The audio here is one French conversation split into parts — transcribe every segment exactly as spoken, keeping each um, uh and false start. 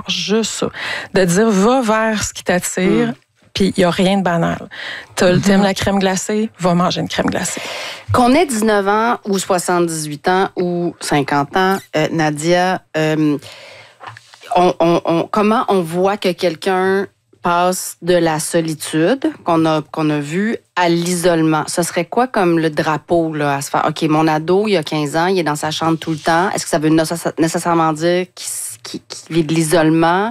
genre, juste ça. De dire, va vers ce qui t'attire, mm. puis il n'y a rien de banal. T'aimes mm-hmm. la crème glacée, va manger une crème glacée. Qu'on ait dix-neuf ans ou soixante-dix-huit ans ou cinquante ans, euh, Nadia, euh, on, on, on, comment on voit que quelqu'un passe de la solitude qu'on a, qu'on a vu à l'isolement? Ce serait quoi comme le drapeau là, à se faire? OK, mon ado, il a quinze ans, il est dans sa chambre tout le temps. Est-ce que ça veut nécessairement dire qu'il, qu'il, qu'il vit de l'isolement?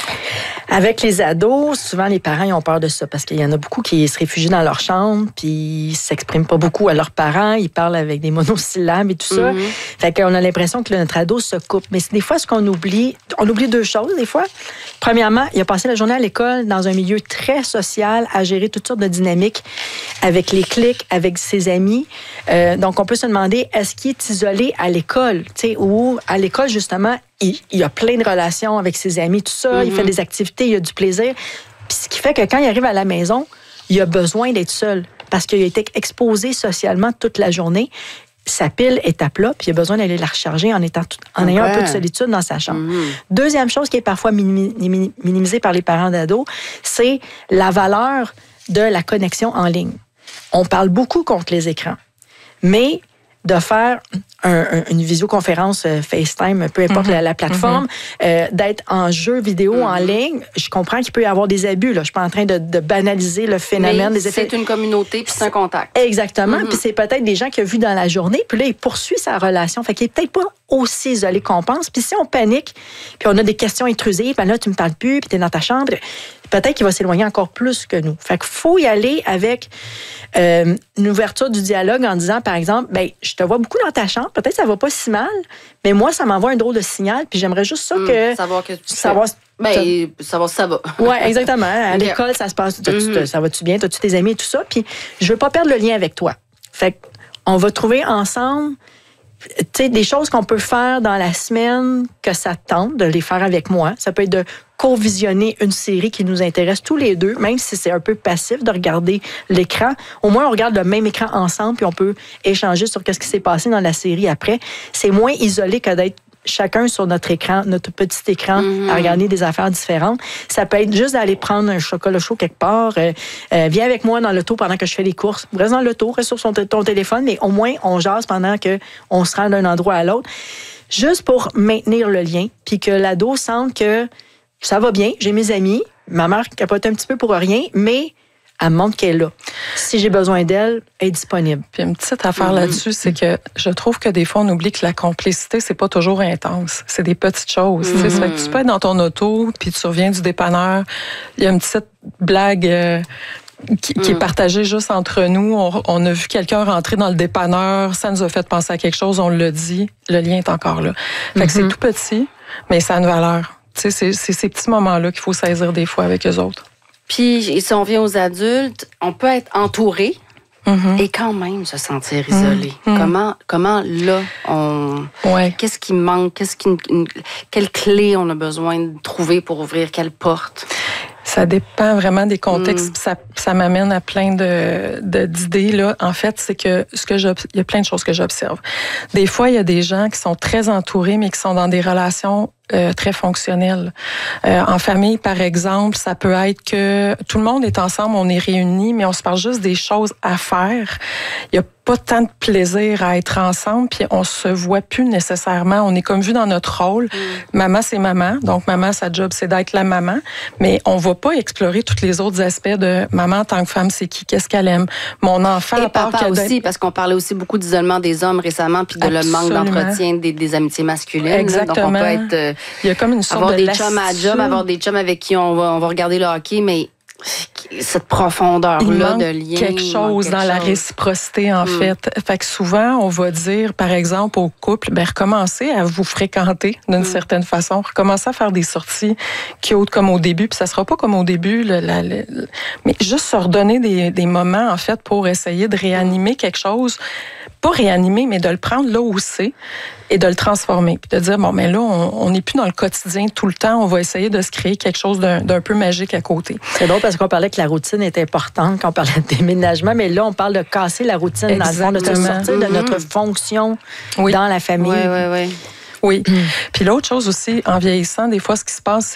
Avec les ados, souvent les parents ils ont peur de ça parce qu'il y en a beaucoup qui se réfugient dans leur chambre puis ils s'expriment pas beaucoup à leurs parents, ils parlent avec des monosyllabes et tout ça. Mm-hmm. Fait qu'on a l'impression que notre ado se coupe. Mais c'est des fois ce qu'on oublie, on oublie deux choses des fois. Premièrement, il a passé la journée à l'école dans un milieu très social à gérer toutes sortes de dynamiques avec les clics, avec ses amis. Euh, donc on peut se demander est-ce qu'il est isolé à l'école, tu sais, ou à l'école justement il, il a plein de relations avec ses amis, tout ça, mm-hmm. il fait des activités, il a du plaisir. Puis ce qui fait que quand il arrive à la maison, il a besoin d'être seul parce qu'il a été exposé socialement toute la journée. Sa pile est à plat, puis il a besoin d'aller la recharger en, étant tout, en okay. ayant un peu de solitude dans sa chambre. Mm-hmm. Deuxième chose qui est parfois minimisée par les parents d'ados, c'est la valeur de la connexion en ligne. On parle beaucoup contre les écrans, mais de faire un, un, une visioconférence euh, FaceTime, peu importe mm-hmm. la, la plateforme, mm-hmm. euh, d'être en jeu vidéo mm-hmm. en ligne, je comprends qu'il peut y avoir des abus. Là. Je suis pas en train de, de banaliser le phénomène mais des effets. C'est une communauté puis c'est un contact. Exactement. Mm-hmm. Puis c'est peut-être des gens qu'il a vus dans la journée, puis là, il poursuit sa relation. Fait qu'il est peut-être pas aussi isolé qu'on pense. Puis si on panique, puis on a des questions intrusives, puis là, tu me parles plus, puis tu es dans ta chambre, peut-être qu'il va s'éloigner encore plus que nous. Fait qu'il faut y aller avec euh, une ouverture du dialogue en disant, par exemple, ben je te vois beaucoup dans ta chambre, peut-être que ça va pas si mal, mais moi, ça m'envoie un drôle de signal, puis j'aimerais juste ça que... Mmh, savoir que tu savoir, ben, savoir si ça va. Oui, exactement. À okay. l'école, ça se passe, mm-hmm. ça va-tu bien, t'as-tu tes amis et tout ça, puis je veux pas perdre le lien avec toi. Fait qu'on va trouver ensemble... Tu sais, des choses qu'on peut faire dans la semaine que ça tente de les faire avec moi. Ça peut être de co-visionner une série qui nous intéresse tous les deux, même si c'est un peu passif de regarder l'écran. Au moins, on regarde le même écran ensemble puis on peut échanger sur ce qui s'est passé dans la série après. C'est moins isolé que d'être chacun sur notre écran, notre petit écran, mm-hmm. à regarder des affaires différentes. Ça peut être juste d'aller prendre un chocolat chaud quelque part. Euh, euh, viens avec moi dans l'auto pendant que je fais les courses. Reste dans l'auto, reste sur son, ton téléphone, mais au moins, on jase pendant qu'on se rend d'un endroit à l'autre. Juste pour maintenir le lien, puis que l'ado sente que ça va bien, j'ai mes amis, ma mère capote un petit peu pour rien, mais elle me montre qu'elle est là. Si j'ai besoin d'elle, elle est disponible. Puis une petite affaire mm-hmm. là-dessus, c'est que je trouve que des fois, on oublie que la complicité, c'est pas toujours intense. C'est des petites choses. Mm-hmm. Ça fait que tu peux être dans ton auto, puis tu reviens du dépanneur. Il y a une petite blague... Euh, Qui, qui mm. est partagé juste entre nous. On, on a vu quelqu'un rentrer dans le dépanneur, ça nous a fait penser à quelque chose, on l'a dit, le lien est encore là. Fait mm-hmm. que c'est tout petit, mais ça a une valeur. Tu sais, c'est, c'est ces petits moments-là qu'il faut saisir des fois avec eux autres. Puis, si on vient aux adultes, on peut être entouré mm-hmm. et quand même se sentir isolé. Mm-hmm. Comment, comment là, on... Ouais. Qu'est-ce qui manque? Qu'est-ce qui, une, quelle clé on a besoin de trouver pour ouvrir quelle porte? Ça dépend vraiment des contextes. Mm. Ça, ça m'amène à plein de, de, d'idées. Là. En fait, c'est que ce que il y a plein de choses que j'observe. Des fois, il y a des gens qui sont très entourés, mais qui sont dans des relations euh, très fonctionnelles. Euh, en famille, par exemple, ça peut être que tout le monde est ensemble, on est réunis, mais on se parle juste des choses à faire. Il y a pas tant de plaisir à être ensemble, puis on se voit plus nécessairement. On est comme vu dans notre rôle. Mm. Maman, c'est maman. Donc, maman, sa job, c'est d'être la maman. Mais on va pas explorer tous les autres aspects de maman en tant que femme, c'est qui, qu'est-ce qu'elle aime. Mon enfant... Et papa aussi, parce qu'on parlait aussi beaucoup d'isolement des hommes récemment, puis de Absolument. le manque d'entretien des, des amitiés masculines. Exactement. Donc, on peut être... Euh, Il y a comme une sorte avoir de des chums à job, avoir des chums avec qui on va, on va regarder le hockey, mais... cette profondeur-là de lien. quelque chose quelque dans chose. la réciprocité, en mm. fait. Fait que souvent, on va dire, par exemple, au couple, ben, recommencez à vous fréquenter d'une mm. certaine façon. Recommencez à faire des sorties cute comme au début. Puis ça sera pas comme au début, le, la, le, mais juste se redonner des, des moments, en fait, pour essayer de réanimer quelque chose. Pas réanimer, mais de le prendre là où c'est et de le transformer. Puis de dire, bon, mais là, on n'est plus dans le quotidien tout le temps. On va essayer de se créer quelque chose d'un, d'un peu magique à côté. C'est drôle parce qu'on parlait que la routine est importante quand on parlait de déménagement, mais là, on parle de casser la routine, Exactement. dans le fond, de se sortir mm-hmm. de notre fonction oui. dans la famille. Oui, oui, oui. Oui. Mm. Puis l'autre chose aussi, en vieillissant, des fois, ce qui se passe,